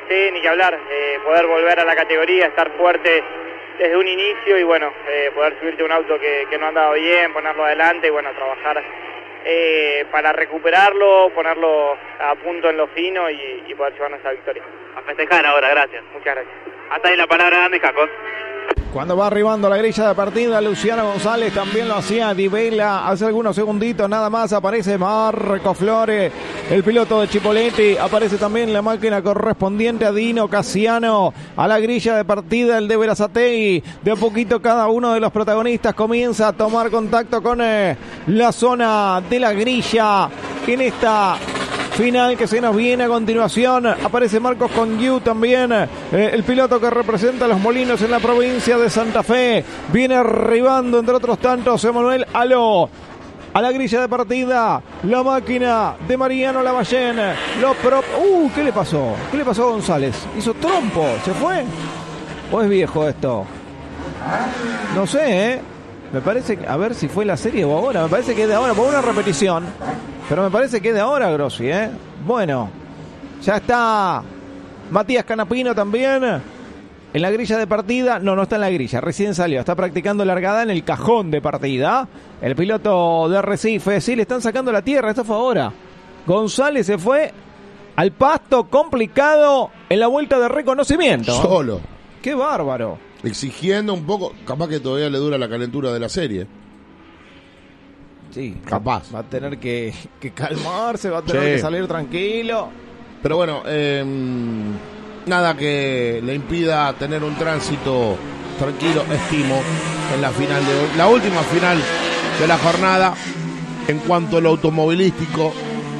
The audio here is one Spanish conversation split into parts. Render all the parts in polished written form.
Sí, ni que hablar, poder volver a la categoría, estar fuerte desde un inicio y bueno, poder subirte a un auto que no andaba bien, ponerlo adelante y bueno, trabajar para recuperarlo, ponerlo a punto en lo fino y poder llevarnos esa victoria. A festejar ahora, gracias. Muchas gracias. Hasta ahí la palabra de Andy Jacos. Cuando va arribando la grilla de partida, Luciano González también lo hacía Di Vela. Hace algunos segunditos nada más aparece Marco Flores, el piloto de Chipolletti. Aparece también la máquina correspondiente a Dino Casiano. A la grilla de partida el de Berazategui. De a poquito cada uno de los protagonistas comienza a tomar contacto con la zona de la grilla. En esta final que se nos viene a continuación, aparece Marcos Congiu también, el piloto que representa a los Molinos en la provincia de Santa Fe. Viene arribando, entre otros tantos, Emanuel Aló. A la grilla de partida, la máquina de Mariano Lavallén. ¿Qué le pasó? ¿Qué le pasó a González? Hizo trompo, ¿se fue? ¿O es viejo esto? No sé, me parece, a ver si fue la serie o ahora. Me parece que es de ahora, por una repetición. Pero me parece que es de ahora, Grossi, ¿eh? Bueno, ya está Matías Canapino también en la grilla de partida. No está en la grilla, recién salió. Está practicando largada en el cajón de partida. El piloto de Recife, sí, le están sacando la tierra, esto fue ahora. González se fue al pasto complicado en la vuelta de reconocimiento. Solo. ¡Qué bárbaro! Exigiendo un poco, capaz que todavía le dura la calentura de la serie. Sí, capaz. Va a tener que calmarse, va a tener que salir tranquilo. Pero bueno, nada que le impida tener un tránsito tranquilo, estimo, en la final de hoy. La última final de la jornada en cuanto a lo automovilístico,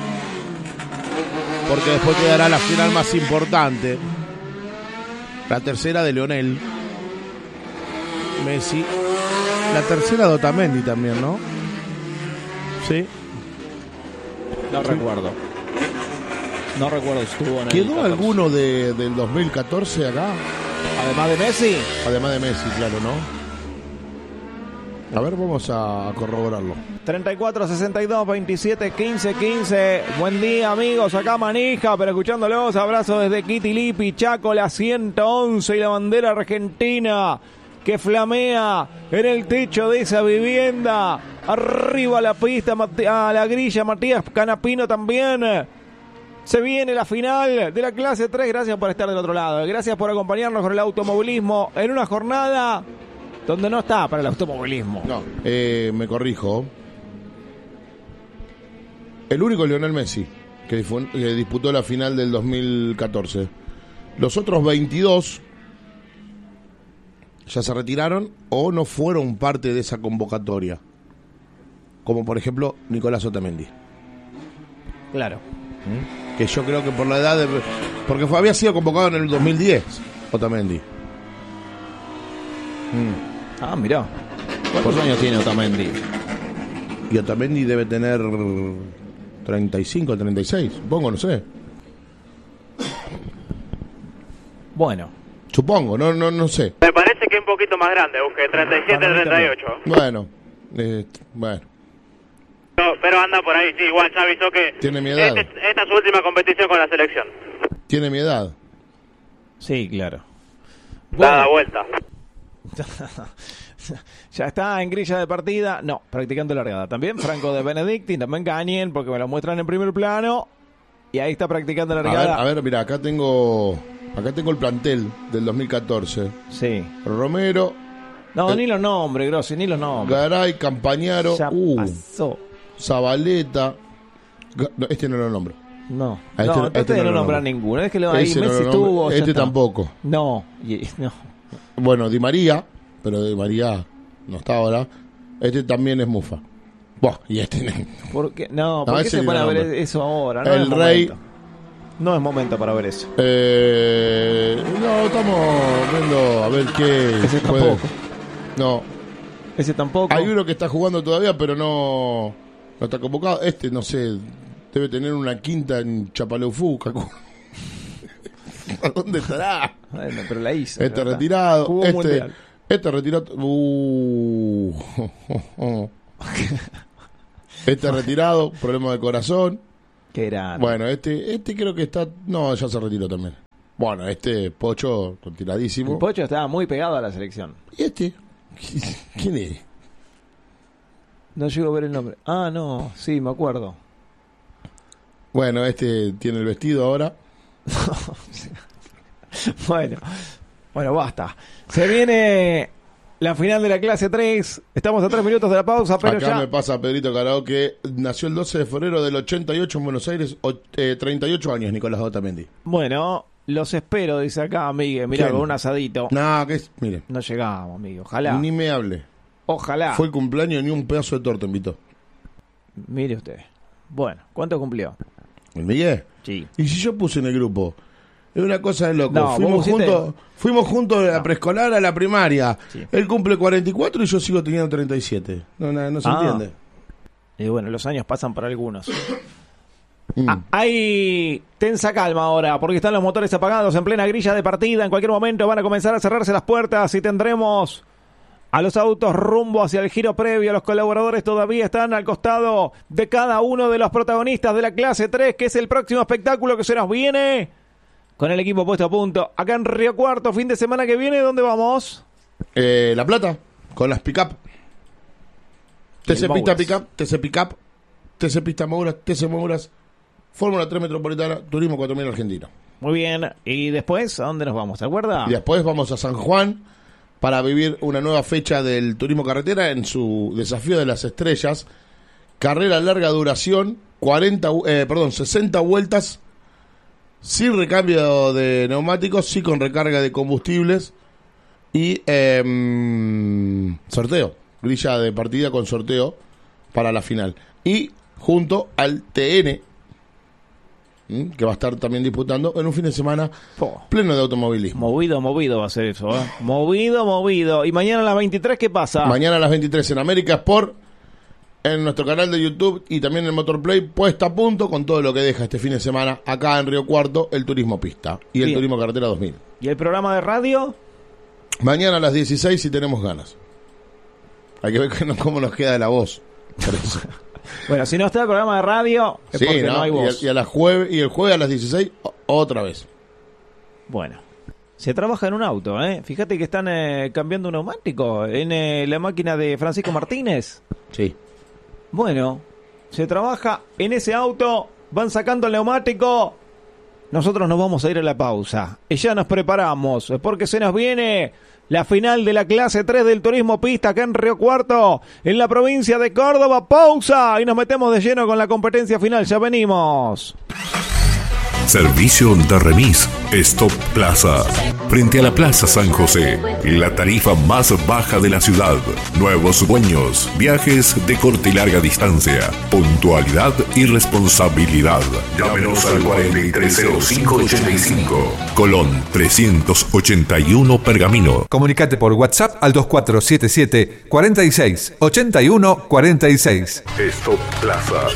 porque después quedará la final más importante, la tercera de Lionel Messi, la tercera de Otamendi también, ¿no? Sí. No recuerdo. No recuerdo si estuvo en el ¿Quedó 14. alguno del 2014 acá? Además de Messi. Además de Messi, claro, ¿no? A ver, vamos a corroborarlo. 34, 62, 27, 15, 15. Buen día, amigos. Acá Manija, pero escuchándolos. Abrazo desde Kitilipi, Chaco, la 111 y la bandera argentina que flamea en el techo de esa vivienda. Arriba a la pista, a la grilla, Matías Canapino también. Se viene la final de la clase 3. Gracias por estar del otro lado. Gracias por acompañarnos con el automovilismo en una jornada donde no está para el automovilismo. No, me corrijo. El único Lionel Messi que disputó la final del 2014. Los otros 22 ya se retiraron o no fueron parte de esa convocatoria. Como por ejemplo Nicolás Otamendi. Claro. Que yo creo que por la edad porque había sido convocado en el 2010 Otamendi. Ah, mirá. ¿Cuántos años tiene Otamendi? Y Otamendi debe tener 35, 36, supongo, no sé. Bueno. Supongo, no sé. Me parece que es un poquito más grande, busqué 37, 38. Bueno, bueno. No, pero anda por ahí, sí, igual ya avisó que tiene mi edad. Esta es su última competición con la selección. Tiene mi edad. Sí, claro. Dada vuelta. Ya está en grilla de partida. No, practicando largada. También Franco de Benedicti, también Gañen, porque me lo muestran en primer plano. Y ahí está practicando largada. A ver, mira, acá tengo el plantel del 2014. Sí. Romero. No, ni los nombres, Grossi, ni los nombres. Garay, Campañaro. Ya pasó. Zabaleta. No, este no lo nombro. No, este no nombra ninguno. Es que ahí Messi estuvo. Este tampoco. No. Bueno, Di María, pero Di María no está ahora. Este también es Mufa. Buah, y este ¿Por qué? No, ¿por qué se pone a ver eso ahora? No el Rey. No es momento para ver eso. No, estamos viendo a ver qué. Ese tampoco. No. Ese tampoco. Hay uno que está jugando todavía, pero no está convocado. Este, no sé, debe tener una quinta en Chapaleufú. ¿A dónde estará? Bueno, pero la hizo. Este retirado. Jugó mundial. Este retirado. Este retirado, problema de corazón. Qué grande. Bueno, este creo que está. No, ya se retiró también. Bueno, Pocho, tiradísimo. El Pocho estaba muy pegado a la selección. ¿Y quién es? No llego a ver el nombre. Ah, no, sí, me acuerdo. Bueno, tiene el vestido ahora. Bueno, basta. Se viene la final de la clase 3. Estamos a 3 minutos de la pausa, pero acá ya... me pasa Pedrito Carao que nació el 12 de febrero del 88 en Buenos Aires, 38 años, Nicolás Otamendi. Bueno, los espero, dice acá, Miguel. Mirá, ¿Quién? con un asadito. No, mire. No llegamos, amigo. Ojalá. Ni me hable. Ojalá. Fue el cumpleaños, ni un pedazo de torta invitó. Mire usted. Bueno, ¿cuánto cumplió? ¿El Miguel? Sí. ¿Y si yo puse en el grupo? Es una cosa de loco. No, fuimos juntos a la preescolar, a la primaria. Sí. Él cumple 44 y yo sigo teniendo 37. No se entiende. Y bueno, los años pasan para algunos. Hay tensa calma ahora, porque están los motores apagados en plena grilla de partida. En cualquier momento van a comenzar a cerrarse las puertas y tendremos a los autos rumbo hacia el giro previo. Los colaboradores todavía están al costado de cada uno de los protagonistas de la clase 3, que es el próximo espectáculo que se nos viene, con el equipo puesto a punto. Acá en Río Cuarto, fin de semana que viene, ¿dónde vamos? La Plata, con las pick-up. TC Pista Pick-up, TC Pick-up, TC Pista Mouras, TC Mouras, Fórmula 3 Metropolitana, Turismo 4000 Argentino. Muy bien, y después, ¿a dónde nos vamos? ¿Te acuerdas? Y después vamos a San Juan para vivir una nueva fecha del Turismo Carretera en su Desafío de las Estrellas. Carrera larga duración, 60 vueltas, sin recambio de neumáticos, sí con recarga de combustibles y sorteo, grilla de partida con sorteo para la final. Y junto al TN, que va a estar también disputando en un fin de semana pleno de automovilismo. Movido va a ser eso, ¿eh? Movido. Y mañana a las 23, ¿qué pasa? Mañana a las 23 en América Sport, en nuestro canal de YouTube y también en Motorplay, puesta a punto con todo lo que deja este fin de semana acá en Río Cuarto, el Turismo Pista y el Turismo Carretera 2000. ¿Y el programa de radio? Mañana a las 16 si tenemos ganas. Hay que ver cómo nos queda de la voz. Por eso. Bueno, si no está el programa de radio, es porque no hay voz. Y el jueves a las 16, otra vez. Bueno, se trabaja en un auto, ¿eh? Fíjate que están cambiando un neumático en la máquina de Francisco Martínez. Sí. Bueno, se trabaja en ese auto, van sacando el neumático. Nosotros nos vamos a ir a la pausa. Y ya nos preparamos, porque se nos viene la final de la clase 3 del Turismo Pista acá en Río Cuarto, en la provincia de Córdoba. Pausa y nos metemos de lleno con la competencia final. Ya venimos. Servicio de remis Stop Plaza. Frente a la Plaza San José. La tarifa más baja de la ciudad. Nuevos dueños. Viajes de corta y larga distancia. Puntualidad y responsabilidad. Llámenos al 430585. Colón 381 Pergamino. Comunicate por WhatsApp al 2477 46 81 46. Stop Plaza.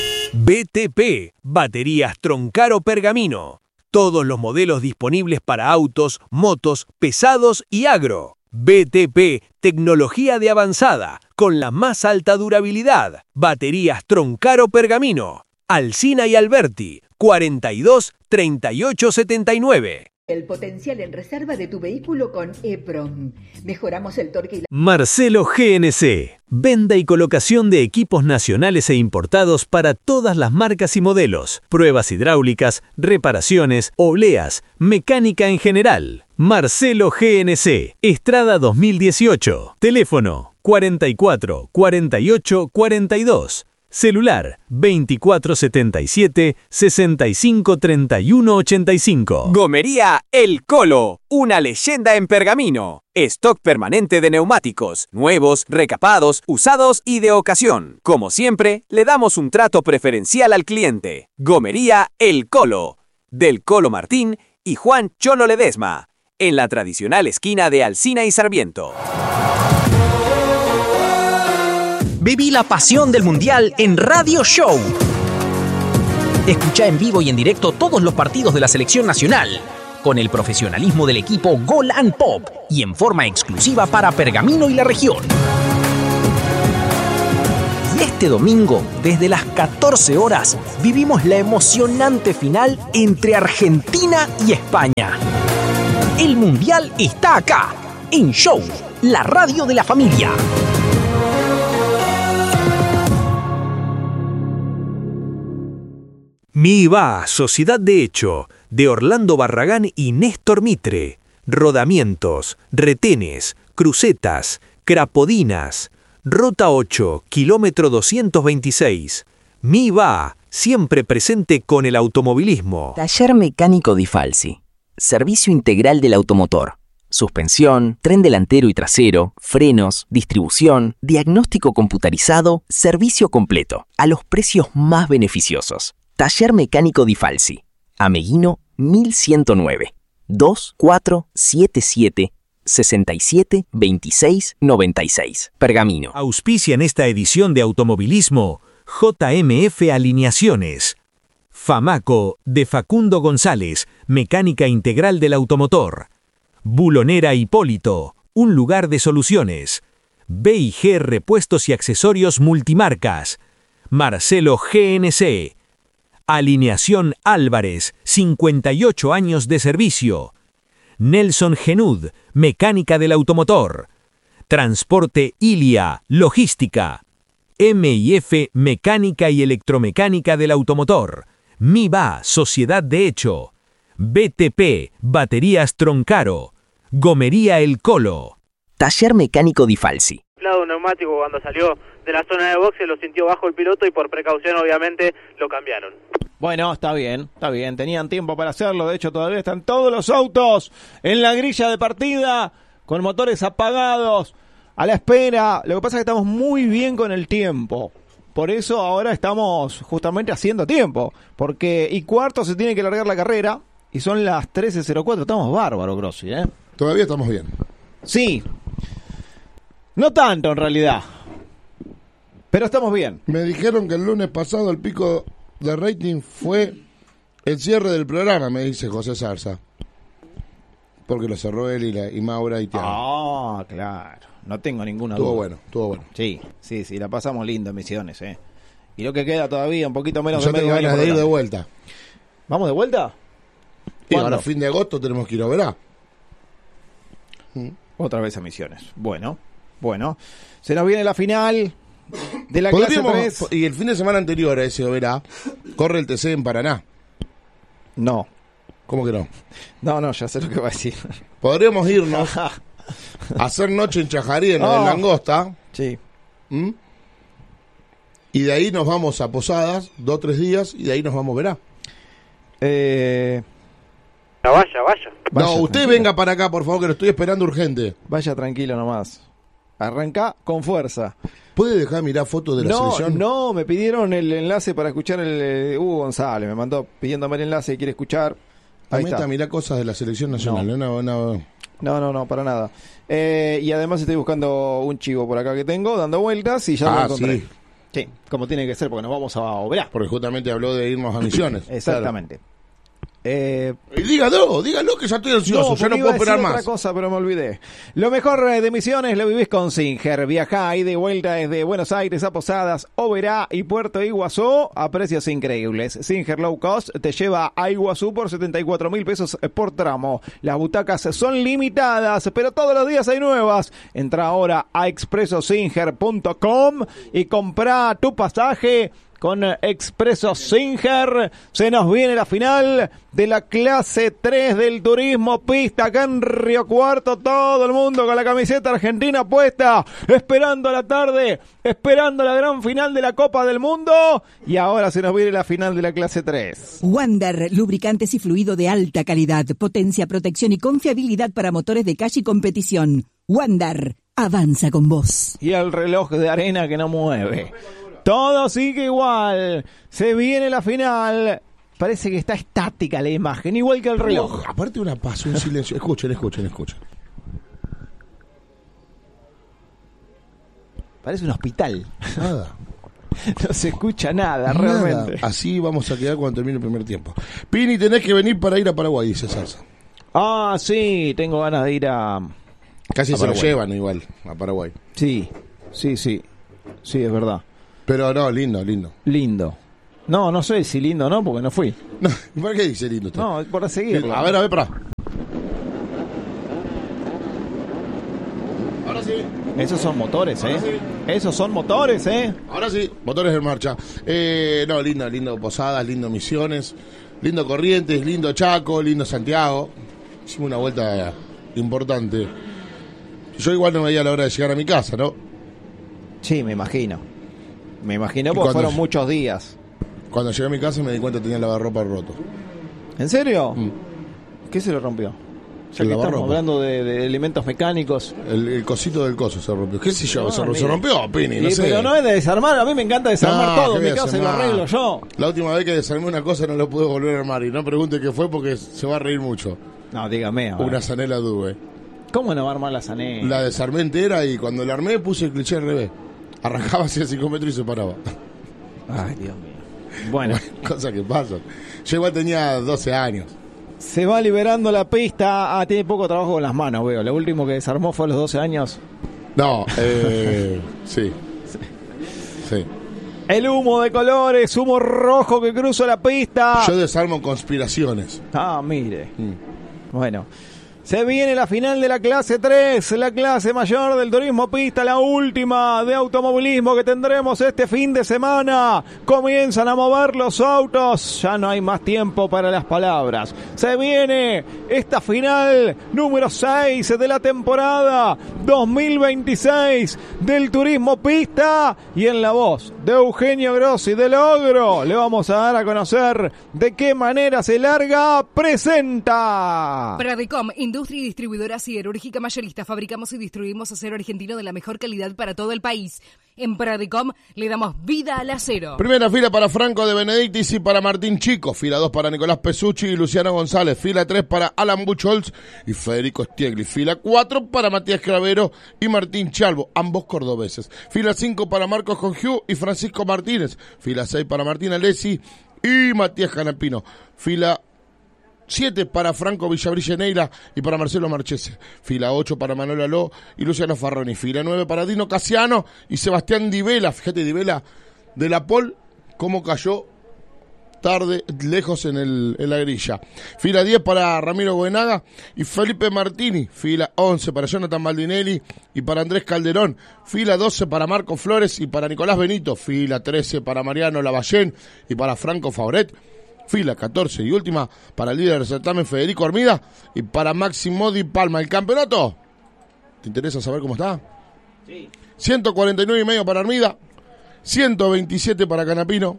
BTP, baterías Troncaro Pergamino. Todos los modelos disponibles para autos, motos, pesados y agro. BTP, tecnología de avanzada, con la más alta durabilidad. Baterías Troncaro Pergamino. Alsina y Alberti, 42 38 79. El potencial en reserva de tu vehículo con EPROM. Mejoramos el torque y la... Marcelo GNC. Venta y colocación de equipos nacionales e importados para todas las marcas y modelos. Pruebas hidráulicas, reparaciones, obleas, mecánica en general. Marcelo GNC. Estrada 2018. Teléfono 44 48 42. Celular 2477 65 31 85. Gomería El Colo, una leyenda en Pergamino. Stock permanente de neumáticos, nuevos, recapados, usados y de ocasión. Como siempre, le damos un trato preferencial al cliente. Gomería El Colo, del Colo Martín y Juan Cholo Ledesma, en la tradicional esquina de Alsina y Sarmiento. Viví la pasión del Mundial en Radio Show. Escucha en vivo y en directo todos los partidos de la selección nacional, con el profesionalismo del equipo Gol and Pop y en forma exclusiva para Pergamino y la región. Y Este domingo, desde las 14 horas, vivimos la emocionante final entre Argentina y España. El Mundial está acá, en Show, la radio de la familia. MIBA, Sociedad de Hecho, de Orlando Barragán y Néstor Mitre. Rodamientos, retenes, crucetas, crapodinas. Ruta 8, kilómetro 226. MIBA, siempre presente con el automovilismo. Taller Mecánico Di Falsi. Servicio integral del automotor. Suspensión, tren delantero y trasero, frenos, distribución, diagnóstico computarizado, servicio completo, a los precios más beneficiosos. Taller Mecánico Di Falsi. Ameguino 1109. 2477 67 26 96. Pergamino. Auspicia en esta edición de automovilismo JMF Alineaciones. Famaco, de Facundo González, mecánica integral del automotor. Bulonera Hipólito, un lugar de soluciones. B&G Repuestos y Accesorios Multimarcas. Marcelo GNC. Alineación Álvarez, 58 años de servicio. Nelson Genud, mecánica del automotor. Transporte Ilia, logística. M&F, mecánica y electromecánica del automotor. MIBA, Sociedad de Hecho. BTP, baterías Troncaro. Gomería El Colo. Taller Mecánico Di Falsi. Un neumático cuando salió de la zona de boxe lo sintió bajo el piloto y por precaución obviamente lo cambiaron. Bueno, está bien, tenían tiempo para hacerlo, de hecho todavía están todos los autos en la grilla de partida, con motores apagados, a la espera. Lo que pasa es que estamos muy bien con el tiempo, por eso ahora estamos justamente haciendo tiempo, porque y cuarto se tiene que largar la carrera, y son las 13:04, estamos bárbaros, Grossi, ¿eh? Todavía estamos bien. Sí, no tanto en realidad, pero estamos bien. Me dijeron que el lunes pasado el pico de rating fue el cierre del programa, me dice José Zarza. Porque lo cerró él y Maura y Tiago. Ah, claro. No tengo ninguna duda. Estuvo bueno. Sí, la pasamos lindo en Misiones, ¿eh? Y lo que queda todavía, un poquito menos Yo de medio tengo año. ganas de ir de vuelta. ¿Vamos de vuelta? Y ahora fin de agosto tenemos que ir a Verá. Otra vez a Misiones. Bueno. Se nos viene la final de la clase 3. Y el fin de semana anterior a ese Verá, corre el TC en Paraná. No. ¿Cómo que no? No, ya sé lo que va a decir. Podríamos irnos a hacer noche en Chajarí, en la Langosta. Sí. Y de ahí nos vamos a Posadas, 2 o 3 días, y de ahí nos vamos a Verá. Vaya. No, usted tranquilo. Venga para acá, por favor, que lo estoy esperando urgente. Vaya tranquilo nomás. Arranca con fuerza. ¿Puede dejar mirar fotos de la selección? No, me pidieron el enlace para escuchar el Hugo González. Me mandó pidiéndome el enlace y quiere escuchar. Ahí está. Mirá cosas de la selección nacional. No, para nada. Y además estoy buscando un chivo por acá que tengo, dando vueltas y ya lo encontré. Sí, como tiene que ser, porque nos vamos a Oberá. Porque justamente habló de irnos a Misiones. Exactamente. Claro. Dígalo que ya estoy ansioso, ya no puedo esperar más. Otra cosa, pero me olvidé. Lo mejor de Misiones lo vivís con Singer. Viajá y de vuelta desde Buenos Aires a Posadas, Oberá y Puerto Iguazú a precios increíbles. Singer Low Cost te lleva a Iguazú por 74.000 pesos por tramo. Las butacas son limitadas, pero todos los días hay nuevas. Entra ahora a expresosinger.com y comprá tu pasaje con Expreso Singer. Se nos viene la final de la clase 3 del turismo pista acá en Río Cuarto. Todo el mundo con la camiseta argentina puesta, esperando a la tarde, esperando la gran final de la Copa del Mundo. Y ahora se nos viene la final de la clase 3. Wander, lubricantes y fluido de alta calidad, potencia, protección y confiabilidad para motores de calle y competición. Wander, avanza con vos. Y el reloj de arena que no mueve. Todo sigue igual. Se viene la final. Parece que está estática la imagen, igual que el reloj. Aparte una paz, un silencio. Escuchen. Parece un hospital. Nada. No se escucha nada, realmente. Así vamos a quedar cuando termine el primer tiempo. Pini, tenés que venir para ir a Paraguay, dice Salsa. Ah, sí, tengo ganas de ir a... Casi a se Paraguay. Lo llevan igual a Paraguay. Sí, es verdad. Pero no, lindo. Lindo. No sé si lindo o no, porque no fui. No, ¿por qué dice lindo usted? No, por seguirlo. A ver, pará. Ahora sí. Esos son motores, Ahora sí. Esos son motores, Ahora sí, motores en marcha. No, lindo Posadas, lindo Misiones, lindo Corrientes, lindo Chaco, lindo Santiago. Hicimos una vuelta importante. Yo igual no me veía la hora de llegar a mi casa, ¿no? Sí, me imagino. Porque fueron muchos días. Cuando llegué a mi casa me di cuenta que tenía el lavarropa roto. ¿En serio? ¿Qué se lo rompió? Ya que estamos hablando de elementos mecánicos. El cosito del coso se rompió. ¿Qué sé yo? Se rompió, Pini, no sé. Pero no es de desarmar. A mí me encanta desarmar todo. En mi casa lo arreglo yo. La última vez que desarmé una cosa no lo pude volver a armar. Y no pregunte qué fue porque se va a reír mucho. No, dígame ahora. Una Sanela Dube. ¿Cómo no va a armar la Sanela? La desarmé entera y cuando la armé puse el cliché al revés. Arrancaba hacia 5 metros y se paraba. Ay, Dios mío. Bueno. Cosas que pasan. Yo igual tenía 12 años. Se va liberando la pista. Tiene poco trabajo con las manos, veo. Lo último que desarmó fue a los 12 años. No, sí. El humo de colores, humo rojo que cruza la pista. Yo desarmo conspiraciones. Mire. Bueno. Se viene la final de la clase 3, la clase mayor del turismo pista, la última de automovilismo que tendremos este fin de semana. Comienzan a mover los autos, ya no hay más tiempo para las palabras. Se viene esta final número 6 de la temporada 2026 del turismo pista. Y en la voz de Eugenio Grossi del Ogro le vamos a dar a conocer de qué manera se larga. Presenta Pradecom, industria y distribuidora siderúrgica mayorista. Fabricamos y distribuimos acero argentino de la mejor calidad para todo el país. En Pradecom le damos vida al acero. Primera fila para Franco de Benedictis y para Martín Chico. Fila 2 para Nicolás Pesucci y Luciano González. Fila 3 para Alan Buchholz y Federico Stiegli. Fila 4 para Matías Cravero y Martín Chalvo, ambos cordobeses. Fila 5 para Marcos Congiu y Francisco Martínez. Fila 6 para Martín Alessi y Matías Canapino. Fila 7 para Franco Villabrilla Neira y para Marcelo Marchese. Fila 8 para Manuel Aló y Luciano Farroni. Fila 9 para Dino Casiano y Sebastián Di Vela. Fíjate, Di Vela de la Pol, cómo cayó tarde, lejos en la grilla. Fila 10 para Ramiro Buenaga y Felipe Martini. Fila 11 para Jonathan Baldinelli y para Andrés Calderón. Fila 12 para Marco Flores y para Nicolás Benito. Fila 13 para Mariano Lavallén y para Franco Fauret. Fila 14 y última para el líder del certamen Federico Armida y para Máximo Di Palma. ¿El campeonato? ¿Te interesa saber cómo está? Sí. 149,5 para Armida, 127 para Canapino,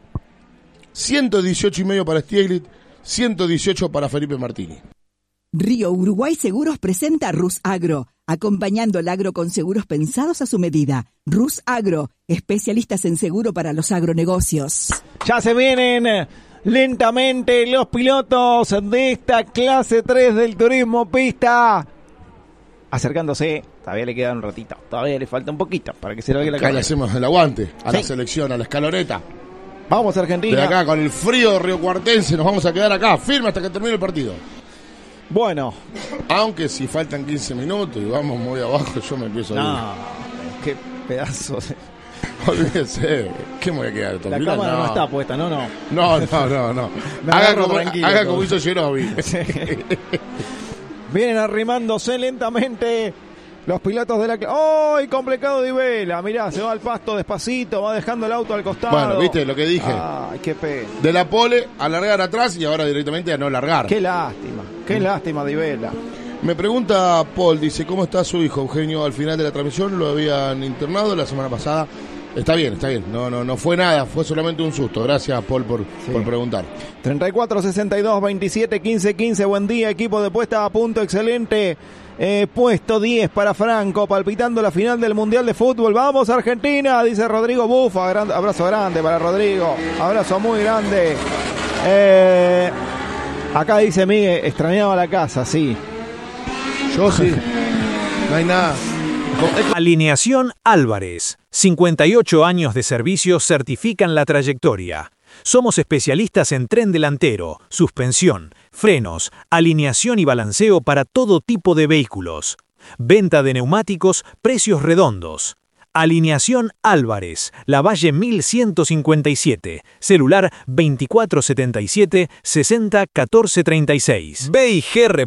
118,5 para Stieglit, 118 para Felipe Martini. Río Uruguay Seguros presenta Rus Agro, acompañando al agro con seguros pensados a su medida. Rus Agro, especialistas en seguro para los agronegocios. Ya se vienen lentamente los pilotos de esta clase 3 del turismo pista. Acercándose, todavía le queda un ratito, todavía le falta un poquito para que se lo haga la Acá carrera. le hacemos el aguante a la selección, a la escaloneta. Vamos a Argentina. De acá, con el frío de Río Cuartense, nos vamos a quedar acá, firme hasta que termine el partido. Bueno. Aunque si faltan 15 minutos y vamos muy abajo, yo me empiezo a ir. No, qué pedazo de... Olvídese, ¿qué me voy a quedar? La cámara no está puesta, no. No. Haga como hizo Jerobi. Vienen arrimándose lentamente los pilotos de la... ¡Oh! Complicado Di Vela. Mirá, se va al pasto despacito, va dejando el auto al costado. Bueno, ¿viste lo que dije? Ay, qué pena. De la pole a largar atrás y ahora directamente a no largar. Qué lástima Di Vela. Me pregunta Paul, dice, ¿cómo está su hijo Eugenio? Al final de la transmisión lo habían internado la semana pasada. Está bien. No fue nada, fue solamente un susto. Gracias, Paul, por preguntar. 34, 62, 27, 15, 15. Buen día, equipo de puesta a punto, excelente. Puesto 10 para Franco, palpitando la final del Mundial de Fútbol. ¡Vamos, Argentina! Dice Rodrigo Bufa. Abrazo grande para Rodrigo. Abrazo muy grande. Acá dice Miguel, extrañaba la casa, sí. Yo sí. No hay nada. Alineación Álvarez. 58 años de servicio certifican la trayectoria. Somos especialistas en tren delantero, suspensión, frenos, alineación y balanceo para todo tipo de vehículos. Venta de neumáticos, precios redondos. Alineación Álvarez, Lavalle 1157, celular 2477 60 14 36. B&G